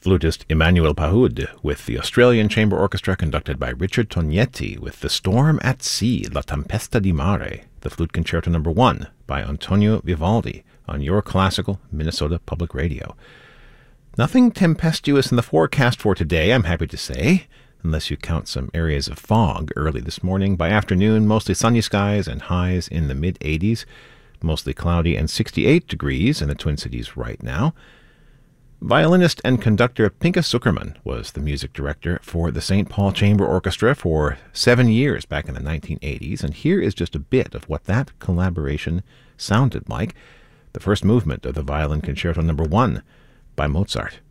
flutist Emmanuel Pahud with the Australian Chamber Orchestra conducted by Richard Tognetti with The Storm at Sea, La Tempesta di Mare, the Flute Concerto No. 1 by Antonio Vivaldi on your classical Minnesota Public Radio. Nothing tempestuous in the forecast for today, I'm happy to say, unless you count some areas of fog early this morning. By afternoon, mostly sunny skies and highs in the mid-80s, mostly cloudy and 68 degrees in the Twin Cities right now. Violinist and conductor Pinka Zuckerman was the music director for the St. Paul Chamber Orchestra for 7 years back in the 1980s, and here is just a bit of what that collaboration sounded like. The first movement of the Violin Concerto No. 1 by Mozart.